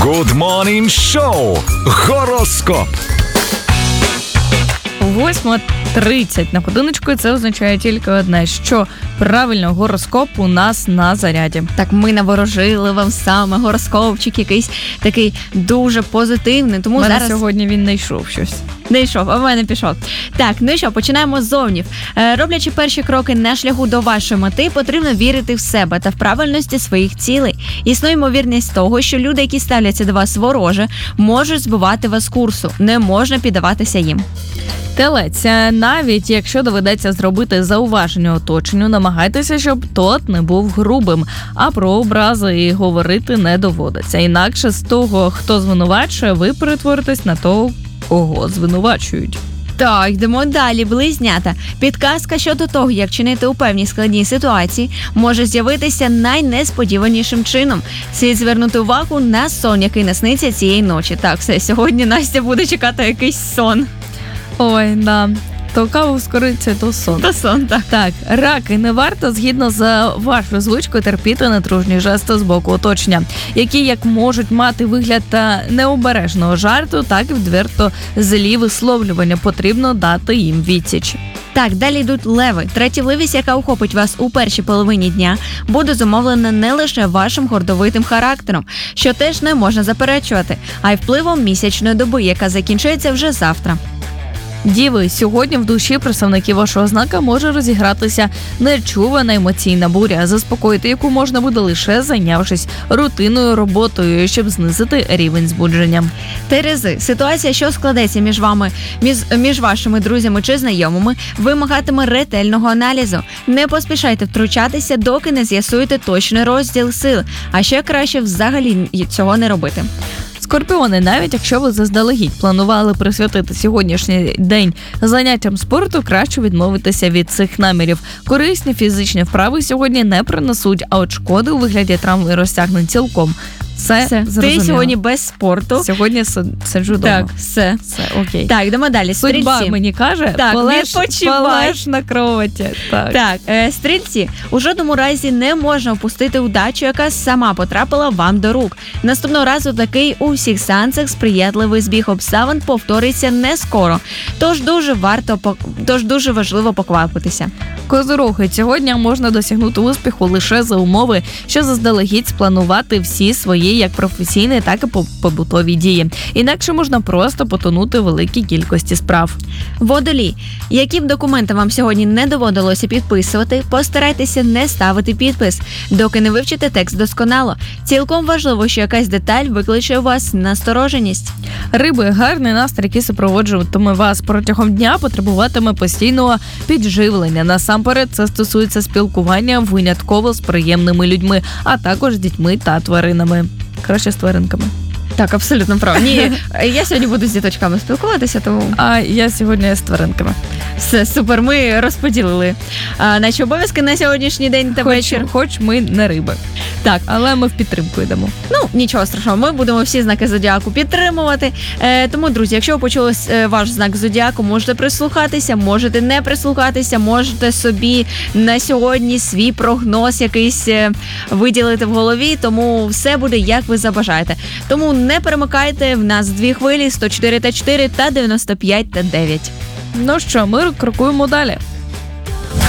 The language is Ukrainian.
Good Morning Show. Гороскоп. 8:30 на годиночку, і це означає тільки одне, що правильно, гороскоп у нас на заряді. Так, ми наворожили вам саме гороскопчик якийсь такий дуже позитивний, тому Мене зараз сьогодні він не йшов щось. не йшов, а в мене пішов. Так, ну що, починаємо з зовнів. Роблячи перші кроки на шляху до вашої мети, потрібно вірити в себе та в правильності своїх цілей. Існує ймовірність того, що люди, які ставляться до вас вороже, можуть збивати вас з курсу. Не можна піддаватися їм. Телець, навіть якщо доведеться зробити зауваження оточенню, намагайтеся, щоб тот не був грубим, а про образи і говорити не доводиться. Інакше з того, хто звинувачує, ви перетворитесь на того, кого звинувачують. Так, йдемо далі. Близнята. Підказка щодо того, як чинити у певній складній ситуації, може з'явитися найнесподіванішим чином. Слід звернути увагу на сон, який насниться цієї ночі. Так, все, сьогодні Настя буде чекати якийсь сон. Ой, да. То каву з корицею, то сон. То сон, так. Так, раки, не варто, згідно з вашою звичкою, терпіти недружні жести з боку оточення, які як можуть мати вигляд необережного жарту, так і відверто злі висловлювання. Потрібно дати їм відсіч. Так, далі йдуть леви. Дратівливість, яка охопить вас у першій половині дня, буде зумовлена не лише вашим гордовитим характером, що теж не можна заперечувати, а й впливом місячної доби, яка закінчується вже завтра. Діви, сьогодні в душі представників вашого знака може розігратися нечувана емоційна буря, заспокоїти яку можна буде лише зайнявшись рутинною роботою, щоб знизити рівень збудження. Терези, ситуація, що складеться між вашими друзями чи знайомими, вимагатиме ретельного аналізу. Не поспішайте втручатися, доки не з'ясуєте точний розділ сил, а ще краще взагалі цього не робити. Скорпіони, навіть якщо ви заздалегідь планували присвятити сьогоднішній день заняттям спорту, краще відмовитися від цих намірів. Корисні фізичні вправи сьогодні не принесуть, а от шкоди у вигляді травм і розтягнень цілком. Все зрозуміло. Ти сьогодні без спорту. Сьогодні сиджу вдома. Так, все, окей. Так, йдемо далі. Судьба Стрільці. мені каже, так, полеж на кроваті. Так, стрільці, у жодному разі не можна впустити удачу, яка сама потрапила вам до рук. Наступного разу такий у всіх сеансах сприятливий збіг обставин повториться не скоро, тож дуже важливо поквапитися. Козороги, сьогодні можна досягнути успіху лише за умови, що заздалегідь спланувати всі свої як професійні, так і побутові дії. Інакше можна просто потонути в великій кількості справ. Водолій. Які б документи вам сьогодні не доводилося підписувати, постарайтеся не ставити підпис, доки не вивчите текст досконало. Цілком важливо, що якась деталь викличе у вас настороженість. Риби, гарний настрій, який супроводжуватиме вас протягом дня, потребуватиме постійного підживлення. Насамперед, це стосується спілкування винятково з приємними людьми, а також з дітьми та тваринами. Краще з тваринками. Так, абсолютно правильно. Ні, я сьогодні буду з діточками спілкуватися, тому... А я сьогодні з тваринками. Все, супер, ми розподілили наші обов'язки на сьогоднішній день та вечір. Хоч ми не риби. Так. Але ми в підтримку йдемо. Ну, нічого страшного, ми будемо всі знаки зодіаку підтримувати. Тому, друзі, якщо ви почули ваш знак зодіаку, можете прислухатися, можете не прислухатися, можете собі на сьогодні свій прогноз якийсь виділити в голові, тому все буде, як ви забажаєте. Тому не перемикайте, в нас 2 хвилі, 104,4 та 95,9. Ну що, ми крокуємо далі.